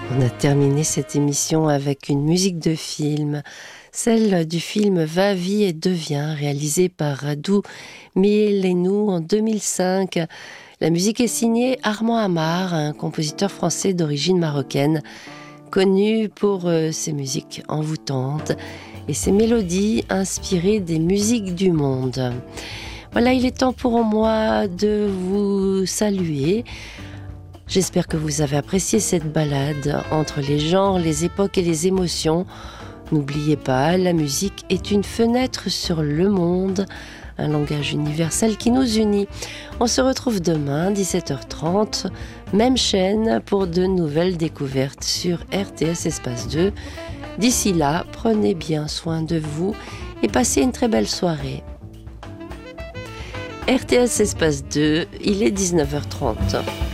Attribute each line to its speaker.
Speaker 1: On a terminé cette émission avec une musique de film, celle du film Va, vie et devient, réalisé par Radu Myelenou en 2005. La musique est signée Armand Amar, un compositeur français d'origine marocaine, connu pour ses musiques envoûtantes et ses mélodies inspirées des musiques du monde. Voilà, il est temps pour moi de vous saluer. J'espère que vous avez apprécié cette balade entre les genres, les époques et les émotions. N'oubliez pas, la musique est une fenêtre sur le monde, un langage universel qui nous unit. On se retrouve demain, 17h30, même chaîne, pour de nouvelles découvertes sur RTS Espace 2. D'ici là, prenez bien soin de vous et passez une très belle soirée. RTS Espace 2, il est 19h30.